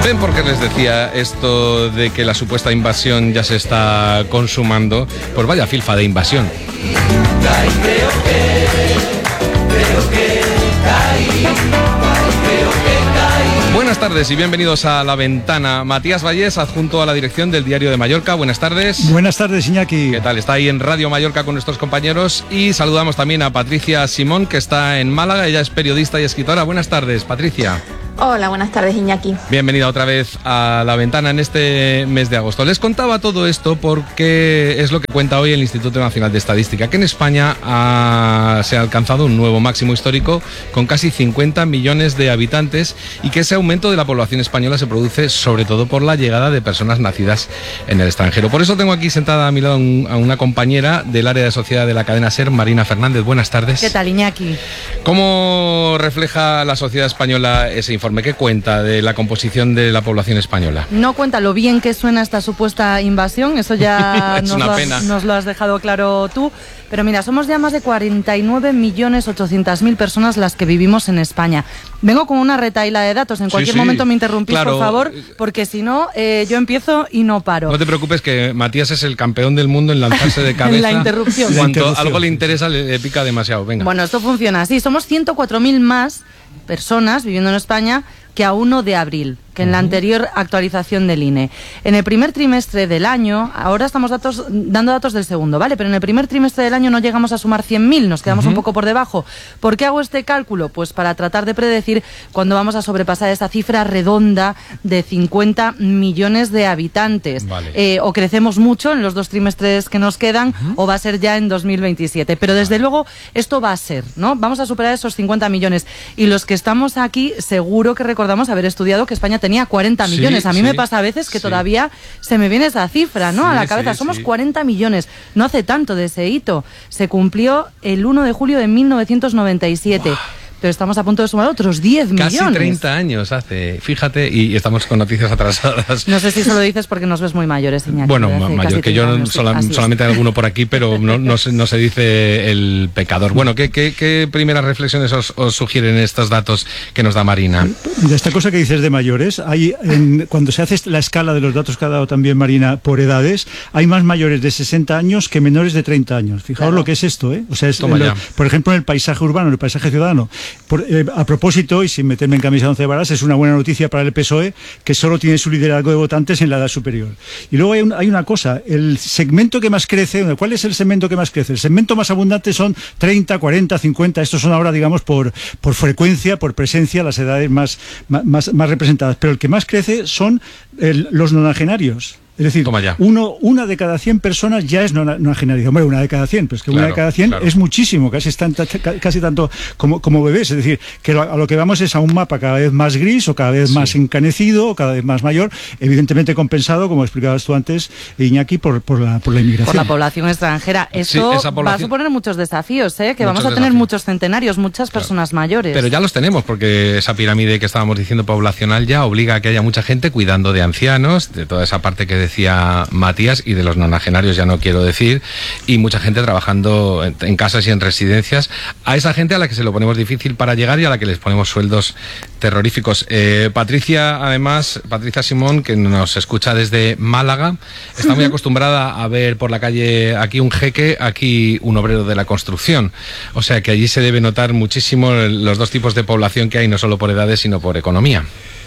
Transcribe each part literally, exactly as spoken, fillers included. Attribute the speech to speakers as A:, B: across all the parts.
A: ¿Saben por qué les decía esto de que la supuesta invasión ya se está consumando? Pues vaya filfa de invasión. Buenas tardes y bienvenidos a La Ventana. Matías Vallés, adjunto a la dirección del Diario de Mallorca. Buenas tardes.
B: Buenas tardes, Iñaki.
A: ¿Qué tal? Está ahí en Radio Mallorca con nuestros compañeros y saludamos también a Patricia Simón, que está en Málaga. Ella es periodista y escritora. Buenas tardes, Patricia.
C: Hola, buenas tardes, Iñaki.
A: Bienvenida otra vez a La Ventana en este mes de agosto. Les contaba todo esto porque es lo que cuenta hoy el Instituto Nacional de Estadística, que en España ha, se ha alcanzado un nuevo máximo histórico con casi cincuenta millones de habitantes y que ese aumento de la población española se produce sobre todo por la llegada de personas nacidas en el extranjero. Por eso tengo aquí sentada a mi lado un, a una compañera del área de sociedad de la cadena SER, Marina Fernández. Buenas tardes.
D: ¿Qué tal, Iñaki?
A: ¿Cómo refleja la sociedad española ese informe? ¿Qué cuenta de la composición de la población española?
D: No cuenta lo bien que suena esta supuesta invasión, eso ya nos, lo has, nos lo has dejado claro tú. Pero mira, somos ya más de cuarenta y nueve millones ochocientas mil personas las que vivimos en España. Vengo con una retahíla de datos, en cualquier sí, sí. momento me interrumpís, claro, por favor, porque si no, eh, yo empiezo y no paro.
A: No te preocupes, que Matías es el campeón del mundo en lanzarse de cabeza.
D: La interrupción.
A: Cuando
B: la interrupción.
A: Algo le interesa, le, le pica demasiado. Venga.
D: Bueno, esto funciona así. Somos ciento cuatro mil más personas viviendo en España que a uno de abril, que en la anterior actualización del I N E. En el primer trimestre del año, ahora estamos datos, dando datos del segundo, ¿vale? Pero en el primer trimestre del año no llegamos a sumar cien mil, nos quedamos uh-huh. un poco por debajo. ¿Por qué hago este cálculo? Pues para tratar de predecir cuándo vamos a sobrepasar esa cifra redonda de cincuenta millones de habitantes. Vale. Eh, o crecemos mucho en los dos trimestres que nos quedan, uh-huh. o va a ser ya en dos mil veintisiete. Pero desde vale. luego esto va a ser, ¿no? Vamos a superar esos cincuenta millones. Y los que estamos aquí, seguro que recordamos haber estudiado que España tenía cuarenta millones. Sí, a mí sí, me pasa a veces que sí. todavía se me viene esa cifra, ¿no? Sí, a la cabeza. Sí, Somos sí. cuarenta millones. No hace tanto de ese hito. Se cumplió el uno de julio de mil novecientos noventa y siete. Wow. Pero estamos a punto de sumar otros diez millones.
A: Casi treinta años hace, fíjate, y estamos con noticias atrasadas.
D: No sé si eso lo dices porque nos ves muy mayores, Iñaki.
A: Bueno, mayor que yo, años, sola, solamente hay alguno por aquí, pero no, no, se, no se dice el pecador. Bueno, ¿qué, qué, qué primeras reflexiones os, os sugieren estos datos que nos da Marina?
B: De esta cosa que dices de mayores, hay en, cuando se hace la escala de los datos que ha dado también Marina por edades, hay más mayores de sesenta años que menores de treinta años. Fijaos claro. lo que es esto, ¿eh? O sea, es, lo, por ejemplo, en el paisaje urbano, en el paisaje ciudadano. Por, eh, a propósito, y sin meterme en camisa de once varas, es una buena noticia para el P S O E, que solo tiene su liderazgo de votantes en la edad superior. Y luego hay, un, hay una cosa, el segmento que más crece, ¿cuál es el segmento que más crece? El segmento más abundante son treinta, cuarenta, cincuenta, estos son ahora, digamos, por, por frecuencia, por presencia, las edades más, más, más representadas. Pero el que más crece son el, los nonagenarios. Es decir, uno, una de cada cien personas ya es nonagenaria. Hombre, una de cada cien, pero es que claro, una de cada cien claro. es muchísimo, casi, tanta, casi tanto como, como bebés. Es decir, que a lo que vamos es a un mapa cada vez más gris o cada vez sí. más encanecido o cada vez más mayor, evidentemente compensado, como explicabas tú antes, Iñaki, por, por, la, por la inmigración.
D: Por la población extranjera. Esto sí, población... va a suponer muchos desafíos, ¿eh? que muchos vamos a tener desafíos. muchos centenarios, muchas claro. personas mayores.
A: Pero ya los tenemos, porque esa pirámide que estábamos diciendo poblacional ya obliga a que haya mucha gente cuidando de ancianos, de toda esa parte que decía Matías, y de los nonagenarios ya no quiero decir, y mucha gente trabajando en, en casas y en residencias, a esa gente a la que se lo ponemos difícil para llegar y a la que les ponemos sueldos terroríficos. Eh, Patricia, además, Patricia Simón, que nos escucha desde Málaga, está muy acostumbrada a ver por la calle aquí un jeque, aquí un obrero de la construcción, o sea que allí se debe notar muchísimo los dos tipos de población que hay, no solo por edades, sino por economía.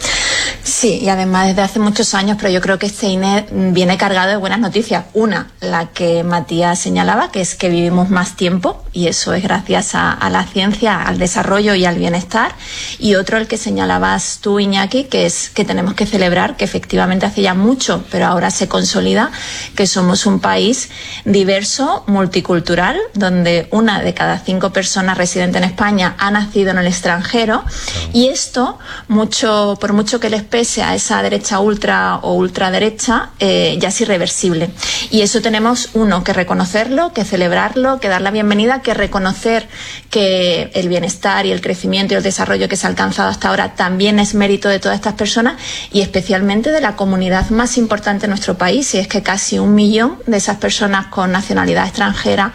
C: Sí, y además desde hace muchos años, pero yo creo que este I N E viene cargado de buenas noticias. Una, la que Matías señalaba, que es que vivimos más tiempo, y eso es gracias a, a la ciencia, al desarrollo y al bienestar. Y otro, el que señalabas tú, Iñaki, que es que tenemos que celebrar, que efectivamente hace ya mucho, pero ahora se consolida, que somos un país diverso, multicultural, donde una de cada cinco personas residentes en España ha nacido en el extranjero. Y esto, mucho, por mucho que les pese a esa derecha ultra o ultraderecha, eh, ya es irreversible. Y eso tenemos, uno, que reconocerlo, que celebrarlo, que dar la bienvenida, que reconocer que el bienestar y el crecimiento y el desarrollo que se ha alcanzado hasta ahora también es mérito de todas estas personas y especialmente de la comunidad más importante de nuestro país, y es que casi un millón de esas personas con nacionalidad extranjera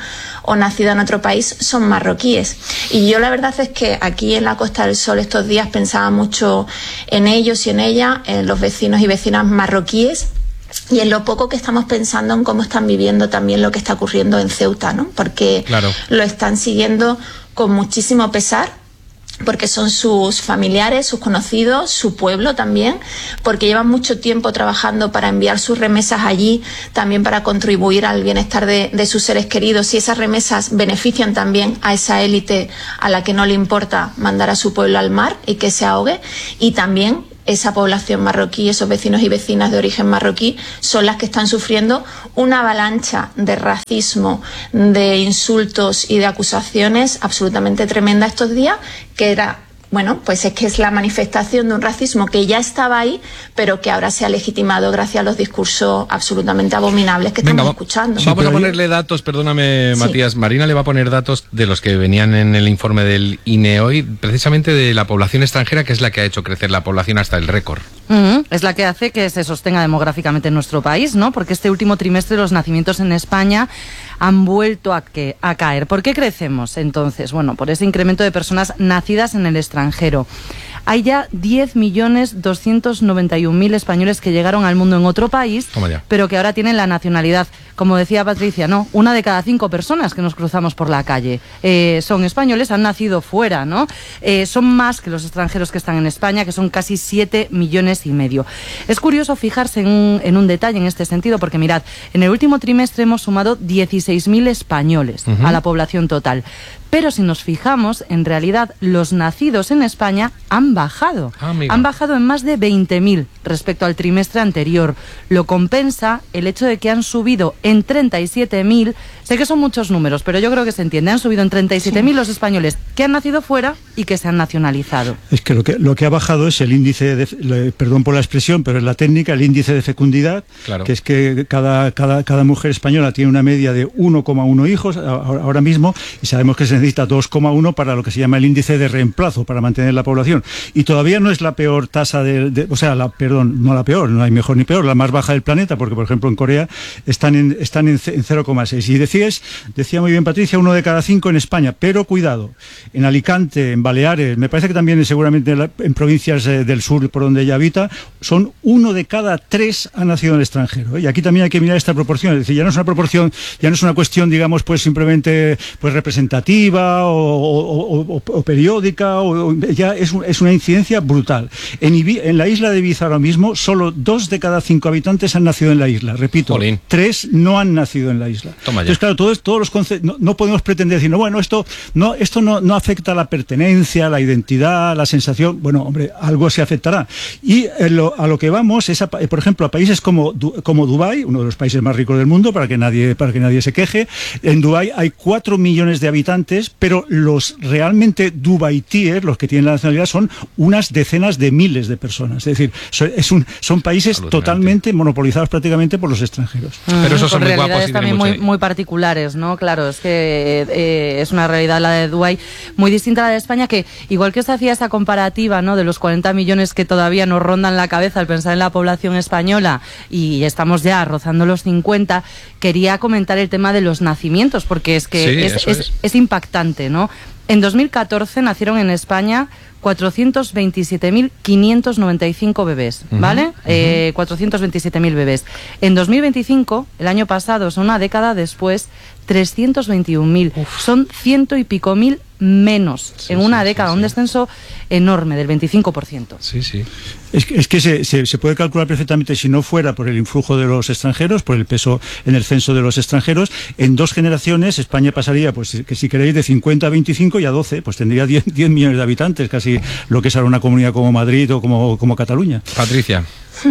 C: o nacida en otro país son marroquíes. Y yo la verdad es que aquí en la Costa del Sol estos días pensaba mucho en ellos y en ella, en los vecinos y vecinas marroquíes, y en lo poco que estamos pensando en cómo están viviendo también lo que está ocurriendo en Ceuta, ¿no? Porque claro, lo están siguiendo con muchísimo pesar, porque son sus familiares, sus conocidos, su pueblo también, porque llevan mucho tiempo trabajando para enviar sus remesas allí, también para contribuir al bienestar de, de sus seres queridos, y esas remesas benefician también a esa élite a la que no le importa mandar a su pueblo al mar y que se ahogue, y también esa población marroquí, esos vecinos y vecinas de origen marroquí, son las que están sufriendo una avalancha de racismo, de insultos y de acusaciones absolutamente tremenda estos días, que era... Bueno, pues es que es la manifestación de un racismo que ya estaba ahí, pero que ahora se ha legitimado gracias a los discursos absolutamente abominables que estamos Venga, escuchando.
A: Vamos a ponerle datos, perdóname sí. Matías, Marina le va a poner datos de los que venían en el informe del I N E hoy, precisamente de la población extranjera, que es la que ha hecho crecer la población hasta el récord.
D: Uh-huh. Es la que hace que se sostenga demográficamente en nuestro país, ¿no? Porque este último trimestre los nacimientos en España han vuelto a, que, a caer. ¿Por qué crecemos entonces? Bueno, por ese incremento de personas nacidas en el extranjero. Hay ya diez millones doscientos noventa y un mil españoles que llegaron al mundo en otro país, pero que ahora tienen la nacionalidad. Como decía Patricia, no, una de cada cinco personas que nos cruzamos por la calle eh, son españoles, han nacido fuera, ¿no? Eh, son más que los extranjeros que están en España, que son casi siete millones y medio. Es curioso fijarse en un, en un detalle en este sentido, porque mirad, en el último trimestre hemos sumado dieciséis mil españoles uh-huh. a la población total. Pero si nos fijamos, en realidad los nacidos en España han bajado. Ah, han bajado en más de veinte mil respecto al trimestre anterior. Lo compensa el hecho de que han subido en treinta y siete mil. Sé que son muchos números, pero yo creo que se entiende. Han subido en treinta y siete mil sí. los españoles que han nacido fuera y que se han nacionalizado.
B: Es que lo que, lo que ha bajado es el índice, de, le, perdón por la expresión, pero es la técnica, el índice de fecundidad, claro. que es que cada, cada, cada mujer española tiene una media de uno coma uno hijos ahora mismo, y sabemos que se necesita dos coma uno para lo que se llama el índice de reemplazo, para mantener la población. Y todavía no es la peor tasa de, de o sea, la, perdón, no la peor, no hay mejor ni peor, la más baja del planeta, porque por ejemplo en Corea están en, están en, en cero coma seis. Y decías, decía muy bien Patricia, uno de cada cinco en España, pero cuidado, en Alicante, en Baleares, me parece que también seguramente en, la, en provincias eh, del sur por donde ella habita, son uno de cada tres ha nacido en el extranjero. ¿eh? Y aquí también hay que mirar esta proporción, es decir, ya no es una proporción, ya no es una cuestión, digamos, pues simplemente pues representativa o, o, o, o periódica, o, ya es, un, es una incidencia brutal. En, Ibi, en la isla de Ibiza ahora mismo, solo dos de cada cinco habitantes han nacido en la isla. Repito, Jolín. tres no han nacido en la isla. Entonces, claro, todos, todos los conceptos, no, no podemos pretender decir, no, bueno, esto no, esto no, no afecta a la pertenencia, la identidad, la sensación. Bueno, hombre, algo se afectará. Y eh, lo, a lo que vamos es, a, por ejemplo, a países como, como Dubái, uno de los países más ricos del mundo, para que nadie, para que nadie se queje. En Dubái hay cuatro millones de habitantes, pero los realmente dubaitíes, los que tienen la nacionalidad, son unas decenas de miles de personas. Es decir, es un, son países totalmente monopolizados prácticamente por los extranjeros.
D: Mm, pero esos son muy guapos y también muy, muy particulares, ¿no? Claro, es que eh, es una realidad la de Dubái muy distinta a la de España, que igual que usted hacía esa comparativa, ¿no?, de los cuarenta millones que todavía nos rondan la cabeza al pensar en la población española y estamos ya rozando los cincuenta, quería comentar el tema de los nacimientos, porque es que sí, es, es, es. es impactante, ¿no? En dos mil catorce nacieron en España cuatrocientos veintisiete mil quinientos noventa y cinco bebés, ¿vale? Uh-huh, uh-huh. Eh, cuatrocientos veintisiete mil bebés. En dos mil veinticinco, el año pasado, son una década después, trescientos veintiún mil. Son ciento y pico mil menos sí, en una sí, década, sí, un descenso enorme del veinticinco por ciento.
A: Sí, sí.
B: Es que, es que se, se, se puede calcular perfectamente, si no fuera por el influjo de los extranjeros, por el peso en el censo de los extranjeros, en dos generaciones España pasaría, pues que si queréis, de cincuenta a veinticinco y a doce, pues tendría diez, diez millones de habitantes, casi lo que es ahora una comunidad como Madrid o como, como Cataluña.
A: Patricia.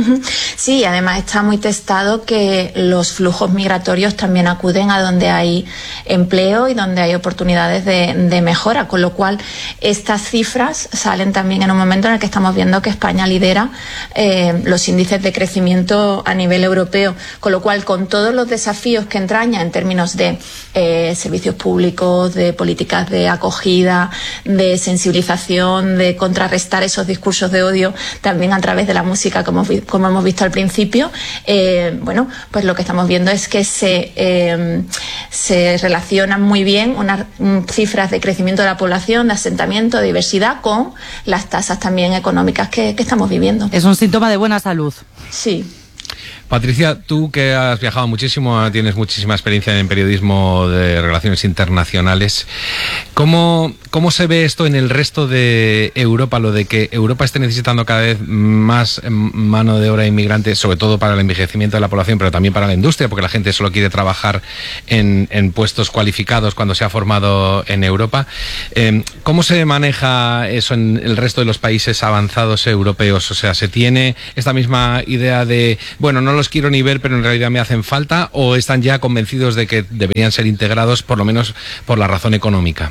C: Sí, además está muy testado que los flujos migratorios también acuden a donde hay empleo y donde hay oportunidades de, de mejora, con lo cual estas cifras salen también en un momento en el que estamos viendo que España lidera eh, los índices de crecimiento a nivel europeo, con lo cual con todos los desafíos que entraña en términos de eh, servicios públicos, de políticas de acogida, de sensibilización, de contrarrestar esos discursos de odio, también a través de la música, como hemos visto como hemos visto al principio, eh, bueno, pues lo que estamos viendo es que se, eh, se relacionan muy bien unas cifras de crecimiento de la población, de asentamiento, de diversidad, con las tasas también económicas que, que estamos viviendo.
D: Es un síntoma de buena salud.
C: Sí.
A: Patricia, tú que has viajado muchísimo, tienes muchísima experiencia en periodismo de relaciones internacionales, ¿cómo, cómo se ve esto en el resto de Europa, lo de que Europa esté necesitando cada vez más mano de obra inmigrante, sobre todo para el envejecimiento de la población, pero también para la industria, porque la gente solo quiere trabajar en, en puestos cualificados cuando se ha formado en Europa? Eh, ¿Cómo se maneja eso en el resto de los países avanzados europeos? O sea, ¿se tiene esta misma idea de, bueno, no los quiero ni ver, pero en realidad me hacen falta, o están ya convencidos de que deberían ser integrados, por lo menos por la razón económica?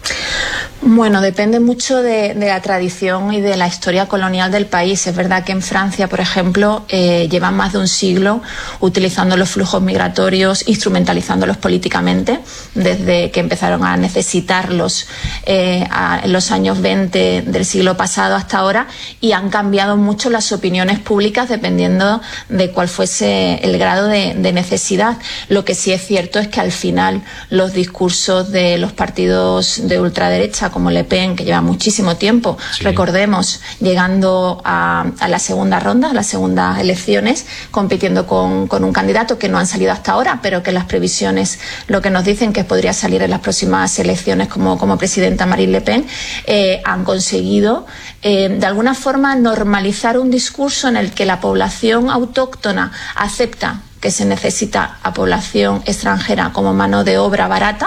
C: Bueno, depende mucho de, de la tradición y de la historia colonial del país. Es verdad que en Francia, por ejemplo, eh, llevan más de un siglo utilizando los flujos migratorios, instrumentalizándolos políticamente, desde que empezaron a necesitarlos eh, a, en los años veinte del siglo pasado hasta ahora, y han cambiado mucho las opiniones públicas dependiendo de cuál fuese el grado de, de necesidad. Lo que sí es cierto es que al final los discursos de los partidos de ultraderecha, como Le Pen, que lleva muchísimo tiempo, sí, recordemos, llegando a, a la segunda ronda, a las segundas elecciones, compitiendo con, con un candidato que no han salido hasta ahora, pero que las previsiones lo que nos dicen que podría salir en las próximas elecciones como, como presidenta Marine Le Pen, eh, han conseguido eh, de alguna forma normalizar un discurso en el que la población autóctona acepta que se necesita a población extranjera como mano de obra barata,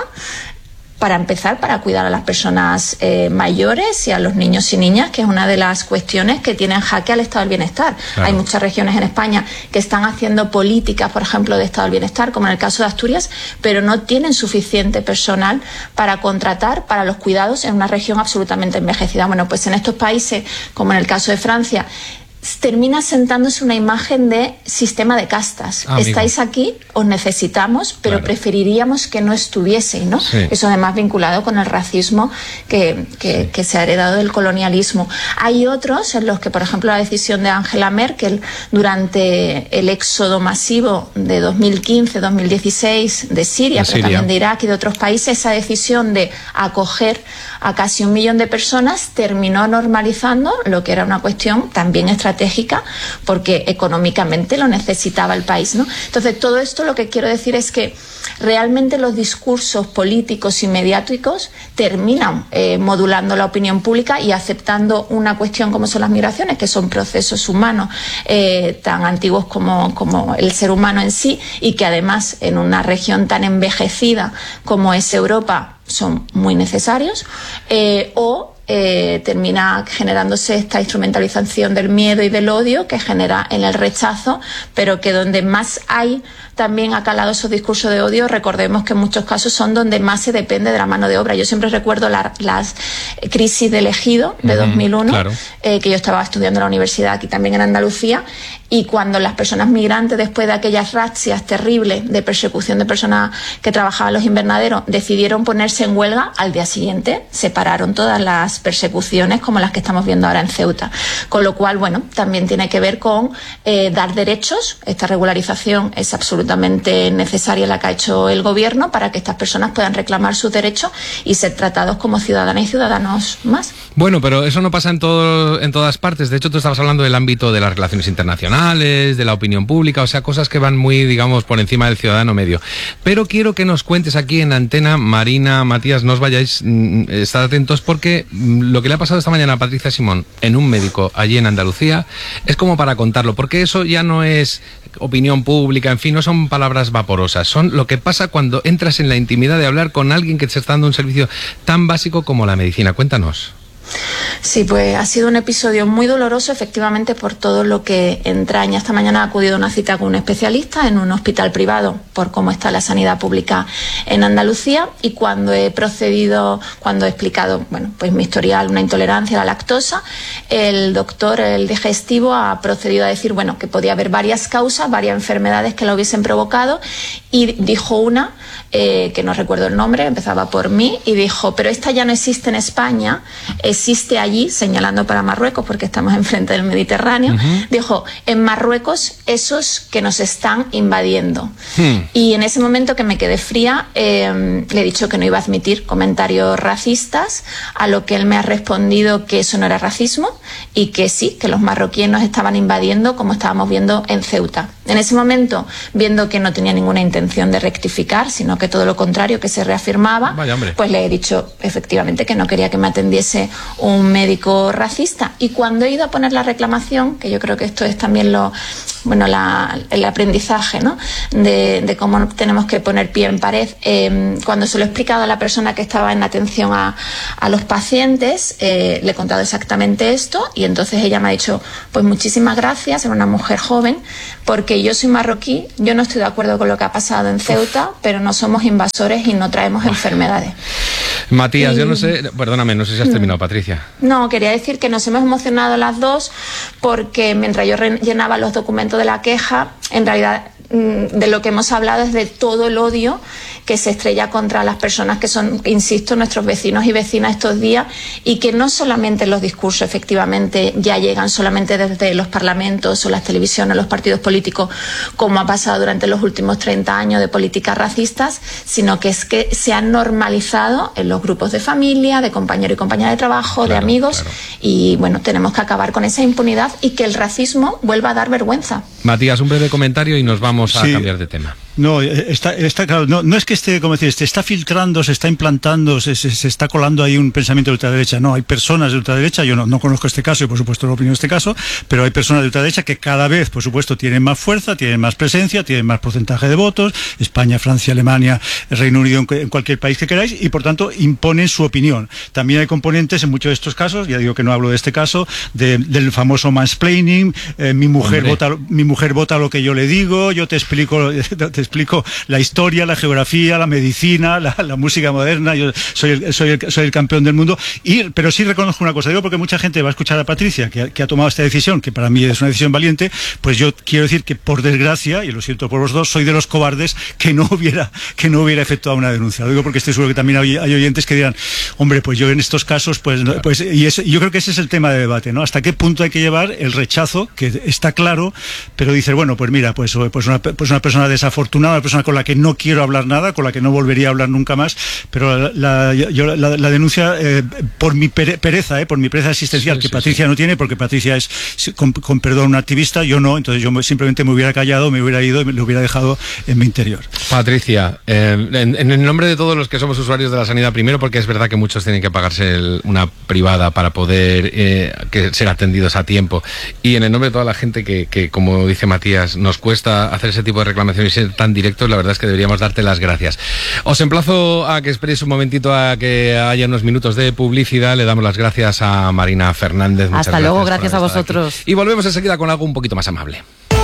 C: para empezar, para cuidar a las personas eh, mayores y a los niños y niñas, que es una de las cuestiones que tienen jaque al estado del bienestar. Claro. Hay muchas regiones en España que están haciendo políticas, por ejemplo, de estado del bienestar, como en el caso de Asturias, pero no tienen suficiente personal para contratar para los cuidados en una región absolutamente envejecida. Bueno, pues en estos países, como en el caso de Francia, termina sentándose una imagen de sistema de castas. Ah, estáis aquí, os necesitamos, pero claro, preferiríamos que no estuvieseis, ¿no? Sí. Eso además vinculado con el racismo que, que, sí, que se ha heredado del colonialismo. Hay otros en los que, por ejemplo, la decisión de Angela Merkel durante el éxodo masivo de dos mil quince dos mil dieciséis de Siria, de pero Siria. también de Irak y de otros países, esa decisión de acoger a casi un millón de personas terminó normalizando lo que era una cuestión también estratégica, porque económicamente lo necesitaba el país, ¿no? Entonces, todo esto lo que quiero decir es que realmente los discursos políticos y mediáticos terminan eh, modulando la opinión pública y aceptando una cuestión como son las migraciones, que son procesos humanos eh, tan antiguos como, como el ser humano en sí, y que además en una región tan envejecida como es Europa son muy necesarios, eh, o Eh, termina generándose esta instrumentalización del miedo y del odio que genera en el rechazo, pero que donde más hay también ha calado esos discursos de odio. Recordemos que en muchos casos son donde más se depende de la mano de obra. Yo siempre recuerdo la, las crisis del Ejido de uh-huh, dos mil uno, claro, eh, que yo estaba estudiando en la universidad aquí también en Andalucía, y cuando las personas migrantes, después de aquellas razzias terribles de persecución de personas que trabajaban en los invernaderos, decidieron ponerse en huelga, al día siguiente se pararon todas las persecuciones como las que estamos viendo ahora en Ceuta. Con lo cual, bueno, también tiene que ver con eh, dar derechos. Esta regularización es absolutamente necesaria, la que ha hecho el gobierno, para que estas personas puedan reclamar sus derechos y ser tratados como ciudadanas y ciudadanos más.
A: Bueno, pero eso no pasa en, todo, en todas partes. De hecho, tú estabas hablando del ámbito de las relaciones internacionales, de la opinión pública, o sea, cosas que van muy, digamos, por encima del ciudadano medio. Pero quiero que nos cuentes aquí en Antena, Marina, Matías, no os vayáis, mm, estad atentos, porque mm, lo que le ha pasado esta mañana a Patricia Simón en un médico allí en Andalucía es como para contarlo, porque eso ya no es opinión pública, en fin, no son palabras vaporosas, son lo que pasa cuando entras en la intimidad de hablar con alguien que te está dando un servicio tan básico como la medicina. Cuéntanos.
C: Sí, pues ha sido un episodio muy doloroso, efectivamente, por todo lo que entraña. Esta mañana he acudido a una cita con un especialista en un hospital privado por cómo está la sanidad pública en Andalucía, y cuando he procedido, cuando he explicado, bueno, pues mi historial, una intolerancia a la lactosa, el doctor, el digestivo, ha procedido a decir, bueno, que podía haber varias causas, varias enfermedades que la hubiesen provocado, y dijo una, eh, que no recuerdo el nombre, empezaba por mí, y dijo, pero esta ya no existe en España, existe allí, señalando para Marruecos, porque estamos enfrente del Mediterráneo, uh-huh. dijo, en Marruecos esos que nos están invadiendo. Hmm. Y en ese momento que me quedé fría, eh, le he dicho que no iba a admitir comentarios racistas, a lo que él me ha respondido que eso no era racismo y que sí, que los marroquíes nos estaban invadiendo como estábamos viendo en Ceuta. En ese momento, viendo que no tenía ninguna intención de rectificar, sino que todo lo contrario, que se reafirmaba, pues le he dicho efectivamente que no quería que me atendiese un médico racista. Y cuando he ido a poner la reclamación, que yo creo que esto es también lo, bueno, la, el aprendizaje, ¿no? de, de cómo tenemos que poner pie en pared, eh, cuando se lo he explicado a la persona que estaba en atención a, a los pacientes, eh, le he contado exactamente esto y entonces ella me ha dicho, pues muchísimas gracias, era una mujer joven, porque yo soy marroquí, yo no estoy de acuerdo con lo que ha pasado en Ceuta, pero no somos invasores y no traemos enfermedades.
A: Matías, y, yo no sé, perdóname, no sé si has terminado, Patricia.
C: No, quería decir que nos hemos emocionado las dos porque mientras yo rellenaba los documentos de la queja, en realidad de lo que hemos hablado es de todo el odio que se estrella contra las personas que son, insisto, nuestros vecinos y vecinas estos días, y que no solamente los discursos efectivamente ya llegan solamente desde los parlamentos o las televisiones o los partidos políticos, como ha pasado durante los últimos treinta años de políticas racistas, sino que es que se han normalizado en los grupos de familia, de compañeros y compañeras de trabajo, claro, de amigos, claro. Y bueno, tenemos que acabar con esa impunidad y que el racismo vuelva a dar vergüenza.
A: Matías, un breve comentario y nos vamos a sí. cambiar de tema.
B: No, está, está claro, no, no es que esté, como decir, se está filtrando, se está implantando, se, se, se está colando ahí un pensamiento de ultraderecha. No, hay personas de ultraderecha, yo no, no conozco este caso y por supuesto no opino de este caso, pero hay personas de ultraderecha que cada vez, por supuesto, tienen más fuerza, tienen más presencia, tienen más porcentaje de votos, España, Francia, Alemania, Reino Unido, en, en cualquier país que queráis, y por tanto imponen su opinión. También hay componentes en muchos de estos casos, ya digo que no hablo de este caso, de, del famoso mansplaining, eh, mi mujer vota, mi mujer vota lo que yo le digo, yo te explico, te explico la historia, la geografía, la medicina, la, la música moderna, yo soy el, soy, el, soy el campeón del mundo, y, pero sí reconozco una cosa, digo porque mucha gente va a escuchar a Patricia, que, que ha tomado esta decisión, que para mí es una decisión valiente, pues yo quiero decir que por desgracia, y lo siento por los dos, soy de los cobardes que no hubiera, que no hubiera efectuado una denuncia. Lo digo porque estoy seguro que también hay, hay oyentes que dirán, hombre, pues yo en estos casos, pues, claro. pues y es, yo creo que ese es el tema de debate, ¿no? Hasta qué punto hay que llevar el rechazo, que está claro, pero dices, bueno, pues mira, pues, pues, una, pues una persona desafortunada, una persona con la que no quiero hablar nada, con la que no volvería a hablar nunca más, pero la, la, yo, la, la denuncia eh, por mi pereza, eh, por mi pereza existencial, sí, que sí, Patricia sí. no tiene, porque Patricia es, con, con perdón, una activista, yo no, entonces yo simplemente me hubiera callado, me hubiera ido y me lo hubiera dejado en mi interior.
A: Patricia, eh, en, en el nombre de todos los que somos usuarios de la sanidad, primero porque es verdad que muchos tienen que pagarse el, una privada para poder eh, que ser atendidos a tiempo, y en el nombre de toda la gente que, que, como dice Matías, nos cuesta hacer ese tipo de reclamaciones y ser tan directos, la verdad es que deberíamos darte las gracias. Os emplazo a que esperéis un momentito a que haya unos minutos de publicidad. Le damos las gracias a Marina Fernández.
D: Muchas Hasta luego, gracias, gracias a vosotros.
A: Aquí. Y volvemos enseguida con algo un poquito más amable.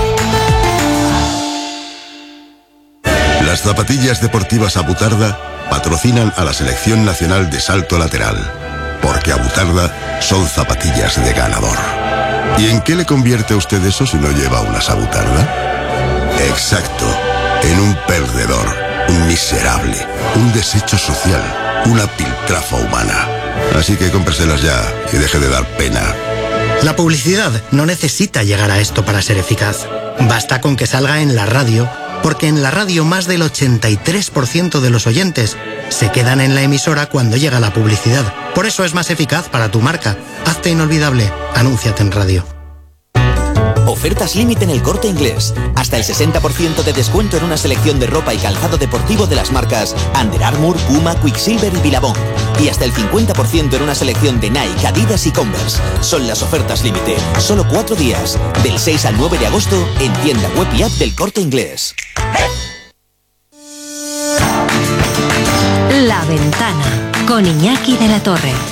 E: Las zapatillas deportivas Abutarda patrocinan a la Selección Nacional de Salto Lateral, porque Abutarda son zapatillas de ganador. ¿Y en qué le convierte a usted eso si no lleva unas Abutarda? Exacto, en un perdedor, un miserable, un desecho social, una piltrafa humana. Así que cómpreselas ya y deje de dar pena.
F: La publicidad no necesita llegar a esto para ser eficaz. Basta con que salga en la radio, porque en la radio más del ochenta y tres por ciento de los oyentes se quedan en la emisora cuando llega la publicidad. Por eso es más eficaz para tu marca. Hazte inolvidable. Anúnciate en radio.
G: Ofertas límite en El Corte Inglés. Hasta el sesenta por ciento de descuento en una selección de ropa y calzado deportivo de las marcas Under Armour, Puma, Quicksilver y Billabong. Y hasta el cincuenta por ciento en una selección de Nike, Adidas y Converse. Son las ofertas límite. Solo cuatro días. Del seis al nueve de agosto en tienda web y app del Corte Inglés.
H: La Ventana con Iñaki de la Torre.